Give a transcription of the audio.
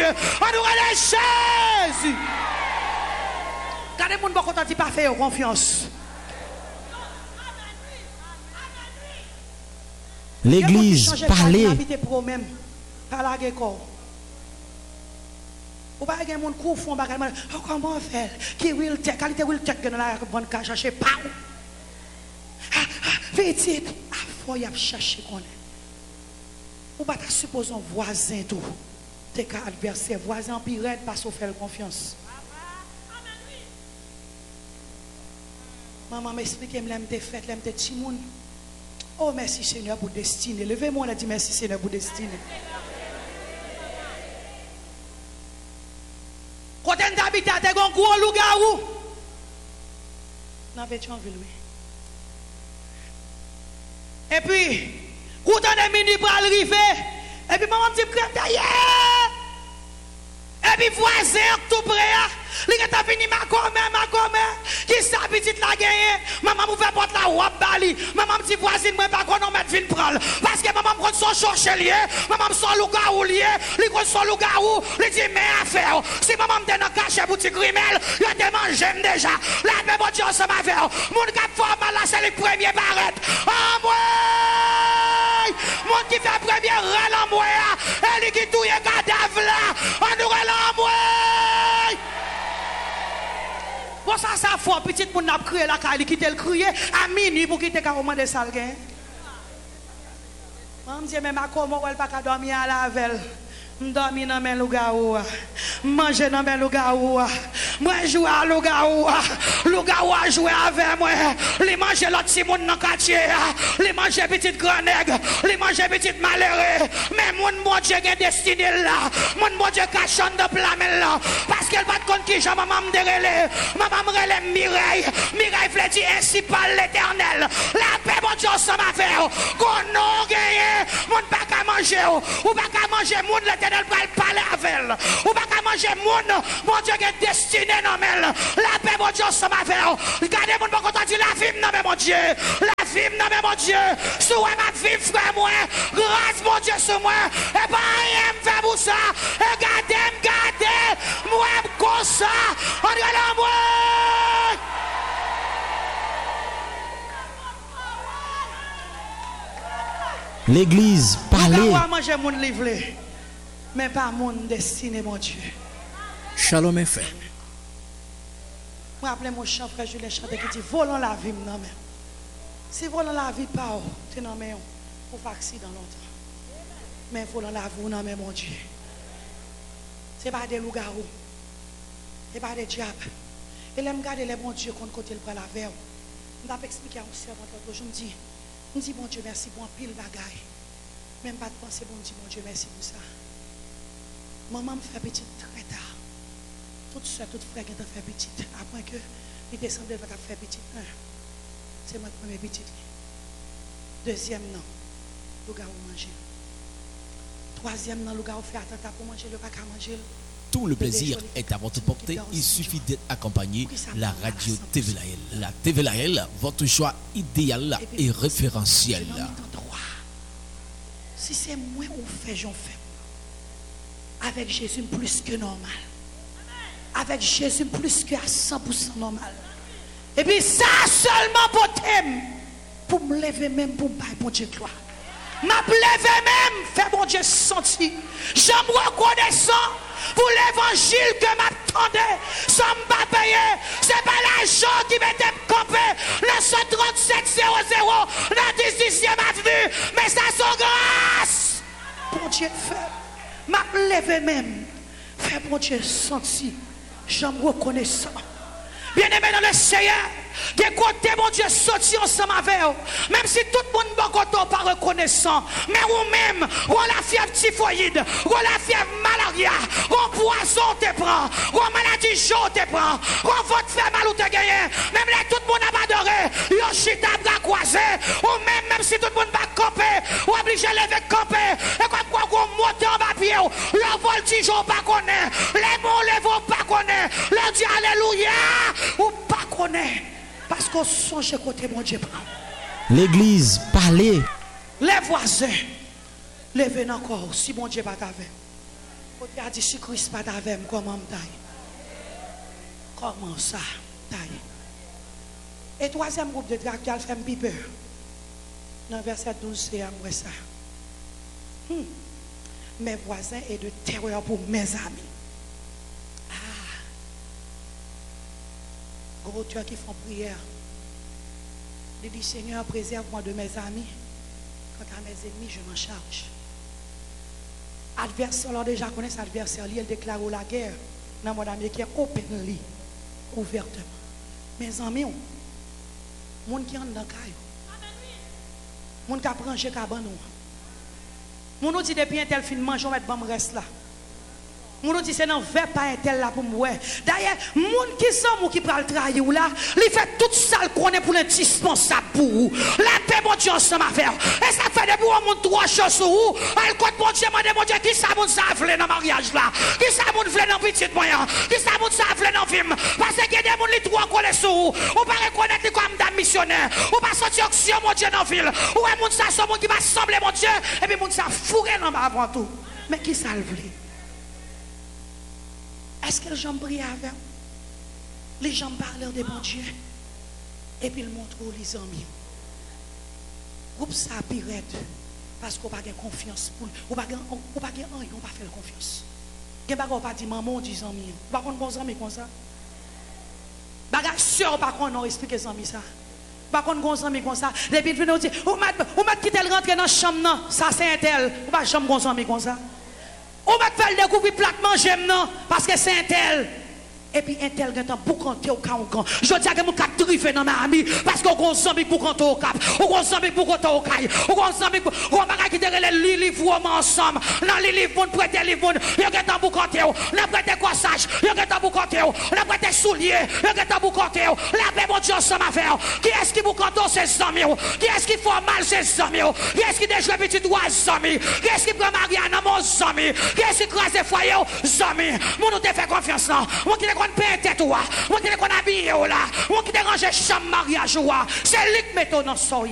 On nous relève Jésus. Quand les gens ne sont pas pas faire confiance. L'église, parlez. Ou pas de monde qui font comment faire qui will take qualité will take dans la bonne cas chercher pas petit faut y chercher connaît ou pas supposé un voisin tout tes cas adversaire voisin pirate pas se faire confiance maman m'explique m'aime te fait l'aime te petit monde oh merci Seigneur pour destinée levez-moi on a dit merci Seigneur pour destinée. Quand on habite à un gros loup-garou, dans Pétionville, oui. Et puis, quand on est mini pour arriver, et puis maman me dit, et puis voisin tout près, il est fini ma commère, qui sa petite la gagné, maman me fait porte la robe bali, maman me dit voisine, moi pas qu'on mettre vin prendre, parce que maman me prend son chorchelier, maman me son loup-garou lié, il prend son loup-garou, il dit mais affaire, si maman me donne un cachet boutique rimel, il a demandé j'aime déjà, la même Dieu ensemble avec, mon cap formal là c'est le premier barrette, ah moi, mon qui fait premier râle en moi, elle qui touille cadavre là, on nous râle en moi. Bon ça fort petit pour n'a crier la caille quitter le crier à minuit pour quitter carrément des salles gain. Maman dit mais ma comment elle pas dormir à la veille. M'dormi dans mes loup-garou, manger dans mes loup-garou, moi jouer à loup-garou a joué avec moi, les manger l'autre petit monde dans le quartier, les manger petite grand nègre, les manger petite malheureux, mais mon Dieu a destiné là, mon Dieu cachonne de plamel là, parce qu'elle va te compte qui j'ai maman me dérélé, maman me relève Mireille voulait dire ainsi par l'éternel, la paix mon Dieu ça m'a fait, qu'on n'a gagné, mon pas qu'à manger, ou pas qu'à manger, mon l'éternel va parler avec elle, ou pas qu'à manger, mon Dieu est destiné non mais la paix mon Dieu ça m'a fait, regardez mon bon content dit la vie non mais mon Dieu, la vie non mais mon Dieu, sur ma vie frère moi, grâce mon Dieu sur moi, et pas rien me fait pour ça, et gardez, moi comme ça, on regarde moi. L'église, parlez. On va manger mon livre, mais pas mon destiné, mon Dieu. Shalom FM. Je me rappelle mon chant, frère Julien chanté qui dit volant la vie, non mais. Si volant la vie, pas, tu n'en mets pour faire accident longtemps. Mais volant la vie, non mais mon Dieu. Ce n'est pas des loups-garous. Ce n'est pas des diables. Et là, je regarde les bons dieux contre côté le la verre. Je vais expliquer à un servant l'autre jour, je me dis, bon Dieu, merci pour un pile bagaille. Même pas de penser, bon Dieu, merci pour ça. Maman me fait petite très tard. Toute soeur, toute frère qui t'a fait petite. Après que il descend de votre faire petite. C'est ma première petite. Deuxième, non. Le gars manger. Troisième, non. Le gars fait attentat pour manger. Le pas qu'à manger. Tout le plaisir est à votre portée. Il suffit d'être accompagné la radio TV Lael. La TV Lael, votre choix idéal et référentiel. Si c'est moi ou fait, j'en fais. Avec Jésus plus que normal. Avec Jésus plus que à 100% normal. Et puis ça seulement pour thème. Pour me lever même pour me bon Dieu gloire. M'a lever même, fait mon Dieu sentir. J'aime reconnaissant pour l'évangile que m'attendait. Sans me payer. C'est pas l'argent qui m'était campé. Le 137 00 dans 18e avenue. Mais ça son grâce. Bon Dieu fait. M'a levé même. Fait mon Dieu sentir. J'aime reconnaissant. Bien-aimé dans le Seigneur. Des côtés, mon Dieu, sorti ensemble avec eux. Même si tout le monde n'est pas reconnaissant. Mais vous-même, vous la fièvre typhoïde, vous la fièvre malaria, vous poison te prend, vous maladie jaune te prend, vous votre fait mal ou te gagné. Même là, tout le monde n'a pas adoré. Vous chita bras croisés. Ou même si tout le monde va camper, vous obligé de lever camper. Et comme quoi, vous montez en bas pied, le voltige, vous pas connaît. Les mots, les vous pas connaît. Le Dieu, alléluia, ou pas connaît. Parce qu'on songe côté mon Dieu. L'église, parlez. Les voisins, levez encore si mon Dieu pas t'avait. Quand tu as dit, si Christ pas avec moi, comment taille? Comment ça, taille? Et troisième groupe de tracteurs fait un peu peur. Dans verset 12, c'est moi ça. Mes voisins et de terreur pour mes amis. Ah. Gros tueurs qui font prière. Il dit, Seigneur, préserve-moi de mes amis. Quant à mes ennemis, je m'en charge. Adversaire, alors déjà connaît cet adversaire, il déclare la guerre dans mon ami qui est openly, ouvertement. Mes amis, les gens qui sont dans le caillou, les gens qui apprennent chez Cabanon, les gens qui dit depuis un tel film, je vais mettre bon reste là. Mon dit c'est non fait pas un tel là pour moi. D'ailleurs, moun qui sont qui parle trahir là, il fait tout ça le connaît pour l'indispensable pour vous. La paix mon Dieu ensemble à faire. Et ça fait depuis on monte trois choses sur vous. Elle compte mon Dieu, mon Dieu qui ça moun ça vle dans mariage là. Qui ça moun vle dans petit moyen. Qui ça moun ça vle dans film. Parce que des moun li trois collés sur vous. On pas reconnaître comme dame missionnaire. On pas sortir action mon Dieu dans ville. Ou moun ça son moun qui va sembler mon Dieu et puis moun ça fourrer dans avant tout. Mais qui ça le vle? Est-ce que les gens prient avec? Les gens parlent de bon Dieu. Et puis ils montrent les amis. Groupe ça pirate. Parce qu'on n'a pas confiance. On n'a pas faire confiance. On n'a pas dit maman, on dit amis. On n'a pas bon amis comme ça. Bagage sûr, par contre, on explique les amis ça. Par contre, on amis comme ça. Depuis que nous disons, on m'a quitté le rentrer dans la chambre, ça c'est un tel. On va jamais qu'on amis comme ça. On va te faire découvrir platement j'aime non parce que c'est un tel. Et puis un tel qui est boucanté au camp. Je dis que mon cap drivé dans ma amie parce qu'on a un zombie boucanté au cap. On a un zombie boucanté au caille. On a un zombie on va quitter les livres ensemble. Dans les livres, on prête les livres. Il y a un boucanté. On a prêté corsage. Il y a un boucanté. On a prêté souliers. Il y a un boucanté. La paix, mon Dieu, ensemble à faire. Qui est-ce qui boucanté ses zombies? Qui est-ce qui fait mal ses zombies? Qui est-ce qui déjoue petit doigt zombies? Qui est-ce qui prend Marianne à mon zombie? Qui est-ce qui crase les foyers zombies? Mon nous te fait confiance là. Mon qui qu'on paie tête ou, mon qui qu'on habille là, mon qui dérange chambre mariage ou, c'est lui qui met dans son